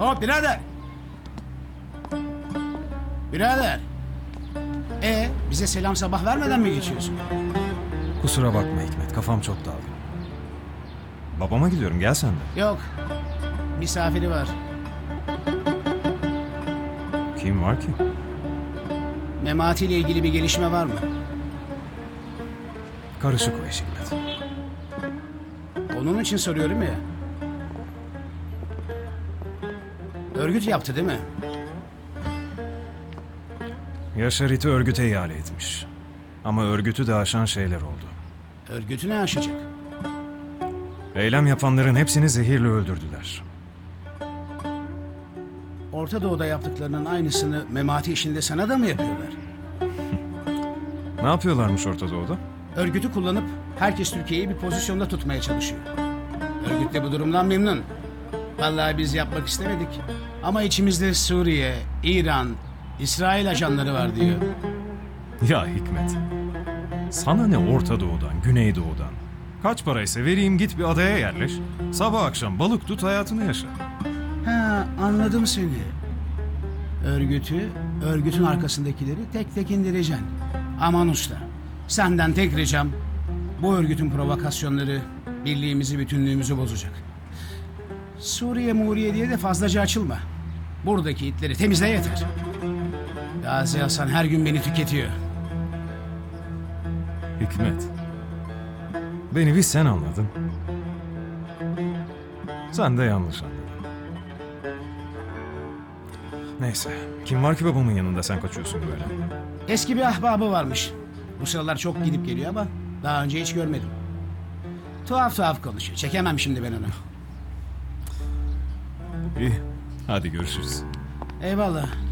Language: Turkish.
Hop birader. Birader. Bize selam sabah vermeden mi geçiyorsun? Kusura bakma Hikmet, kafam çok dağıldı. Babama gidiyorum, gel sen de. Yok. Misafiri var. Kim var ki? Memati ile ilgili bir gelişme var mı? Karışık o iş Hikmet. Onun için soruyorum ya. Örgüt yaptı değil mi? Yaşar İt'i örgüte ihale etmiş. Ama örgütü de aşan şeyler oldu. Örgütü ne aşacak? Eylem yapanların hepsini zehirle öldürdüler. Orta Doğu'da yaptıklarının aynısını Memati işinde sana da mı yapıyorlar? Ne yapıyorlarmış Orta Doğu'da? Örgütü kullanıp herkes Türkiye'yi bir pozisyonda tutmaya çalışıyor. Örgüt de bu durumdan memnun. Vallahi biz yapmak istemedik. Ama içimizde Suriye, İran, İsrail ajanları var diyor. Ya Hikmet, sana ne Orta Doğu'dan, Güney Doğu'dan? Kaç paraysa vereyim, git bir adaya yerleş. Sabah akşam balık tut, hayatını yaşa. Ha, anladım seni. Örgütün arkasındakileri tek tek indireceksin. Aman usta, senden tek ricam bu örgütün provokasyonları birliğimizi, bütünlüğümüzü bozacak. Suriye diye de fazlaca açılma. Buradaki itleri temizle yeter. Gazi Hasan her gün beni tüketiyor. Hikmet, beni bir sen anladın. Sen de yanlış anladın. Neyse, kim var ki babamın yanında sen kaçıyorsun böyle? Eski bir ahbabı varmış. Bu sıralar çok gidip geliyor ama daha önce hiç görmedim. Tuhaf konuşuyor. Çekemem şimdi ben onu. İyi, hadi görüşürüz. Eyvallah.